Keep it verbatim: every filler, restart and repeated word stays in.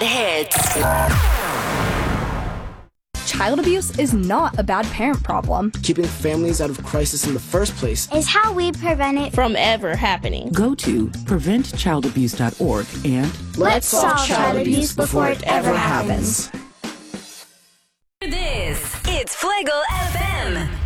hits. Child abuse is not a bad parent problem. Keeping families out of crisis in the first place is how we prevent it from ever happening. Go to prevent child abuse dot org and let's solve child abuse before it ever happens. This, it's Fuego F M.